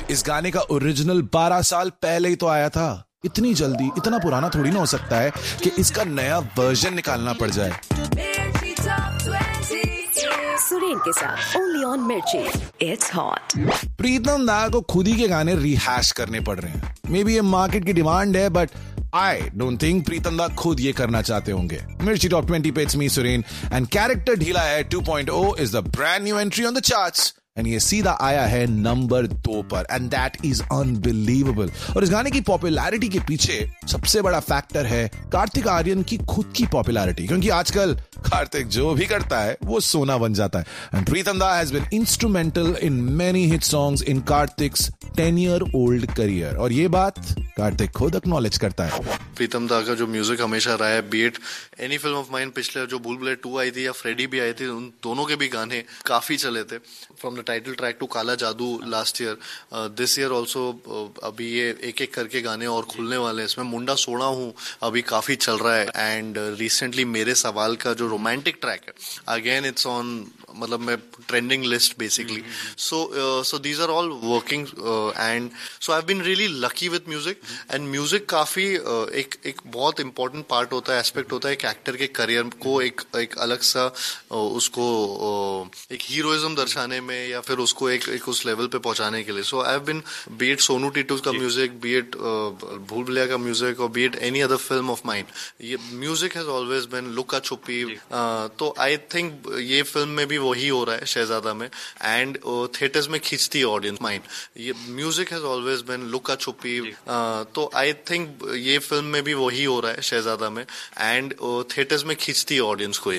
इस गाने का ओरिजिनल 12 साल पहले ही तो आया था। इतनी जल्दी इतना पुराना थोड़ी ना हो सकता है कि इसका नया वर्जन निकालना पड़ जाए। सुरेन के साथ ओनली ऑन मिर्ची, इट्स हॉट। प्रीतम दा को खुद ही के गाने रिहैश करने पड़ रहे हैं। मे बी ये मार्केट की डिमांड है, बट आई डोंट थिंक प्रीतम दा खुद ये करना चाहते होंगे। मिर्ची टॉप 20 पे it's me Suren and character ढीला है 2.0 is the brand new entry on the charts and ये सीधा आया है नंबर 2 पर एंड दैट इज अनबिलीवेबल। और इस गाने की पॉपुलैरिटी के पीछे सबसे बड़ा फैक्टर है कार्तिक आर्यन की खुद की पॉपुलैरिटी, क्योंकि आजकल कार्तिक जो भी करता है वो सोना बन जाता है। एंड प्रीतम दा has been instrumental in many hit songs in Kartik's 10-year-old career, और ये बात कार्तिक खुद एक्नॉलेज करता है। प्रीतम दा का जो म्यूजिक हमेशा रहा है, beat any film of mine, पिछले जो भूल भुलैया 2 आई थी या फ्रेडी भी आई थी, उन दोनों के भी गाने काफी चले थे। From the title track to काला जादू last year, this year also अभी ये एक एक करके गाने और खुलने वाले हैं। इसमें मुंडा सोना हूँ अभी काफी चल रहा है एंड रिसेंटली मेरे सवाल का जो रोमांटिक ट्रैक है, अगेन इट्स ऑन, मतलब मैं trending list basically. So these are all working and so I have been really lucky with music and music काफी एक बहुत इंपॉर्टेंट पार्ट होता है, एस्पेक्ट होता है एक एक्टर के करियर को एक अलग सा उसको एक हीरोइज्म दर्शाने में या फिर उसको एक उस लेवल पे पहुंचाने के लिए। सो I have been, B it Sonu Titu का म्यूजिक, बी इट भूल भुलैया का म्यूजिक, और B it any other film of mine, ये म्यूजिक हैज ऑलवेज बीन लुका छुपी। तो आई थिंक ये फिल्म में भी वही हो रहा है शहजादा में, एंड थिएटर्स में खींचती है ऑडियंस माइंड। ये म्यूजिक हैज ऑलवेज बीन लुका छुपी। तो आई थिंक ये फिल्म में भी वही हो रहा है शहजादा में, एंड थिएटर्स में खींचती है ऑडियंस को।